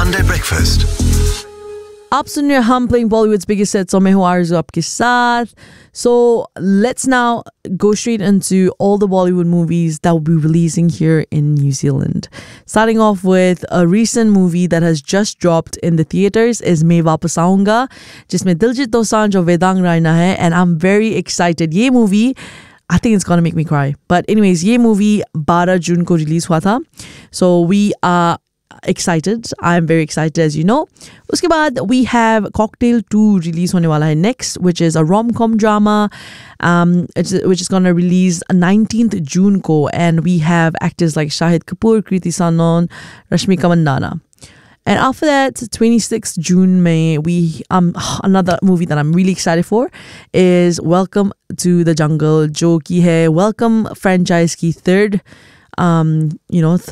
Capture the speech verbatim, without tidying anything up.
Sunday Breakfast. आप सुन रहे हैं हम playing Bollywood's biggest hits और मैं हूँ आरज़ू आपके साथ. So let's now go straight into all the Bollywood movies that will be releasing here in New Zealand. Starting off with a recent movie that has just dropped in the theaters is मैं वापस आऊँगा, जिसमें दिलजीत दोसांझ और वेदांग रायना है, and I'm very excited. ये movie I think it's gonna make me cry. But anyways, ये movie बारह जून को release हुआ था. So we are excited. I'm very excited, as you know. उसके बाद we have Cocktail two release होने वाला है next, which is a rom-com drama, um, it's, which is gonna release nineteenth June को, and we have actors like Shahid Kapoor, Kriti Sanon, Rashmika Mandanna. And after that, twenty-sixth June, May we um another movie that I'm really excited for is Welcome to the Jungle, जो की है Welcome franchise की third um you know